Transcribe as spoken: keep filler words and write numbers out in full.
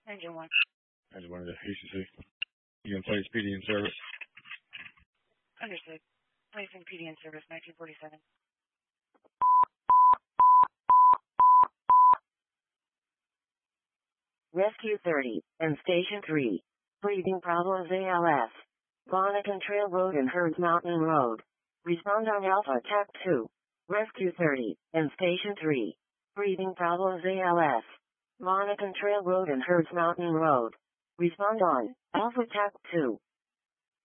Engine one. I just wanted to H C C. You can place P D in service. Understood. Placing P D in service, nineteen forty-seven. Rescue thirty, and Station three. Breathing problems A L S. Bonneton Trail Road and Herds Mountain Road. Respond on Alpha Attack two. Rescue thirty, and Station three. Breathing problems A L S. Bonneton Trail Road and Herds Mountain Road. Respond on Alpha Attack two.